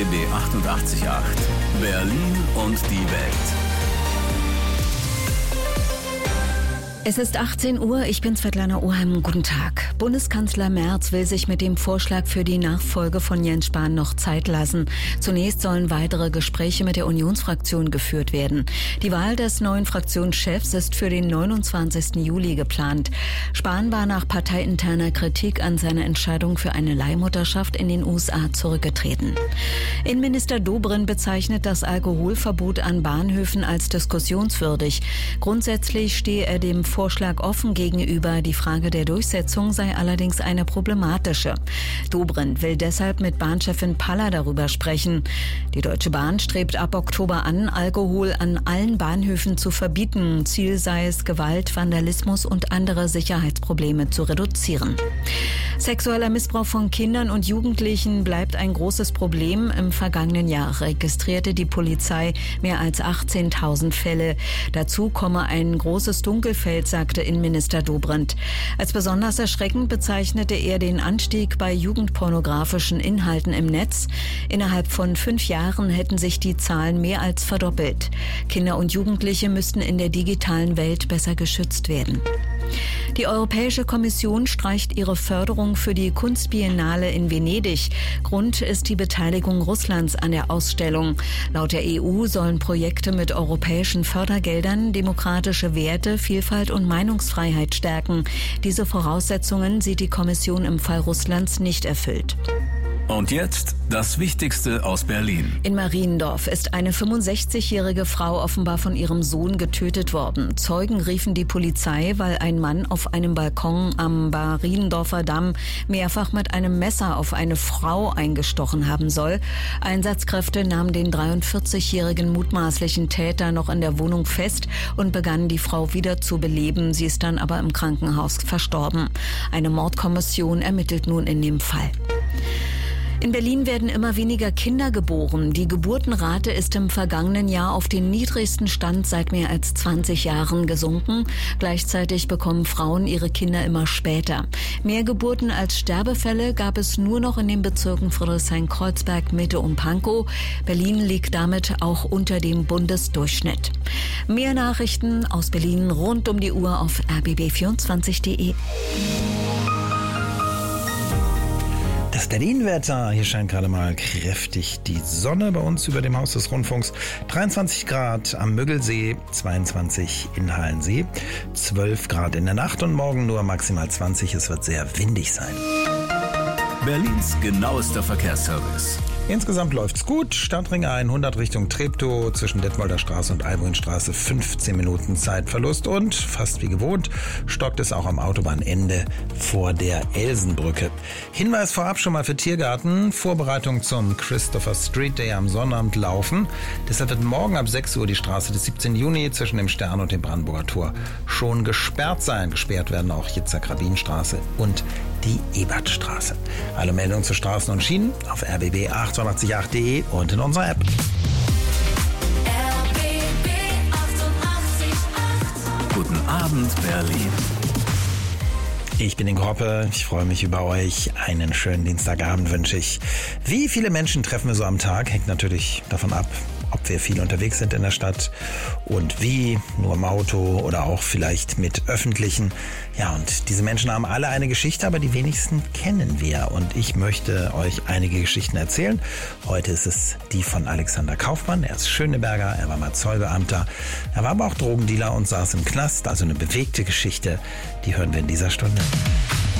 RBB 88.8 Berlin und die Welt. Es ist 18 Uhr, ich bin Svetlana Oheim. Guten Tag. Bundeskanzler Merz will sich mit dem Vorschlag für die Nachfolge von Jens Spahn noch Zeit lassen. Zunächst sollen weitere Gespräche mit der Unionsfraktion geführt werden. Die Wahl des neuen Fraktionschefs ist für den 29. Juli geplant. Spahn war nach parteiinterner Kritik an seiner Entscheidung für eine Leihmutterschaft in den USA zurückgetreten. Innenminister Dobrindt bezeichnet das Alkoholverbot an Bahnhöfen als diskussionswürdig. Grundsätzlich stehe er dem Vorschlag offen gegenüber. Die Frage der Durchsetzung sei allerdings eine problematische. Dobrindt will deshalb mit Bahnchefin Paller darüber sprechen. Die Deutsche Bahn strebt ab Oktober an, Alkohol an allen Bahnhöfen zu verbieten. Ziel sei es, Gewalt, Vandalismus und andere Sicherheitsprobleme zu reduzieren. Sexueller Missbrauch von Kindern und Jugendlichen bleibt ein großes Problem. Im vergangenen Jahr registrierte die Polizei mehr als 18.000 Fälle. Dazu komme ein großes Dunkelfeld, sagte Innenminister Dobrindt. Als besonders erschreckend bezeichnete er den Anstieg bei jugendpornografischen Inhalten im Netz. Innerhalb von 5 Jahren hätten sich die Zahlen mehr als verdoppelt. Kinder und Jugendliche müssten in der digitalen Welt besser geschützt werden. Die Europäische Kommission streicht ihre Förderung für die Kunstbiennale in Venedig. Grund ist die Beteiligung Russlands an der Ausstellung. Laut der EU sollen Projekte mit europäischen Fördergeldern demokratische Werte, Vielfalt und Meinungsfreiheit stärken. Diese Voraussetzungen sieht die Kommission im Fall Russlands nicht erfüllt. Und jetzt das Wichtigste aus Berlin. In Mariendorf ist eine 65-jährige Frau offenbar von ihrem Sohn getötet worden. Zeugen riefen die Polizei, weil ein Mann auf einem Balkon am Mariendorfer Damm mehrfach mit einem Messer auf eine Frau eingestochen haben soll. Einsatzkräfte nahmen den 43-jährigen mutmaßlichen Täter noch in der Wohnung fest und begannen, die Frau wieder zu beleben. Sie ist dann aber im Krankenhaus verstorben. Eine Mordkommission ermittelt nun in dem Fall. In Berlin werden immer weniger Kinder geboren. Die Geburtenrate ist im vergangenen Jahr auf den niedrigsten Stand seit mehr als 20 Jahren gesunken. Gleichzeitig bekommen Frauen ihre Kinder immer später. Mehr Geburten als Sterbefälle gab es nur noch in den Bezirken Friedrichshain-Kreuzberg, Mitte und Pankow. Berlin liegt damit auch unter dem Bundesdurchschnitt. Mehr Nachrichten aus Berlin rund um die Uhr auf rbb24.de. Das Berlin-Wetter, hier scheint gerade mal kräftig die Sonne bei uns über dem Haus des Rundfunks. 23 Grad am Müggelsee, 22 in Halensee, 12 Grad in der Nacht und morgen nur maximal 20. Es wird sehr windig sein. Berlins genauester Verkehrsservice. Insgesamt läuft's gut. Stadtring 100 Richtung Treptow, zwischen Detmolder Straße und Albuinstraße 15 Minuten Zeitverlust und, fast wie gewohnt, stockt es auch am Autobahnende vor der Elsenbrücke. Hinweis vorab schon mal für Tiergarten: Vorbereitung zum Christopher Street Day am Sonnabend laufen. Deshalb wird morgen ab 6 Uhr die Straße des 17. Juni zwischen dem Stern und dem Brandenburger Tor schon gesperrt sein. Gesperrt werden auch Yitzhak-Rabin-Straße und die Ebertstraße. Alle Meldungen zu Straßen und Schienen auf rbb888.de und in unserer App. RBB 88.8. Guten Abend, Berlin. Ich bin Ingo Hoppe, ich freue mich über euch. Einen schönen Dienstagabend wünsche ich. Wie viele Menschen treffen wir so am Tag? Hängt natürlich davon ab, ob wir viel unterwegs sind in der Stadt und wie, nur im Auto oder auch vielleicht mit öffentlichen. Ja, und diese Menschen haben alle eine Geschichte, aber die wenigsten kennen wir. Und ich möchte euch einige Geschichten erzählen. Heute ist es die von Alexander Kaufmann. Er ist Schöneberger, er war mal Zollbeamter, er war aber auch Drogendealer und saß im Knast. Also eine bewegte Geschichte, die hören wir in dieser Stunde.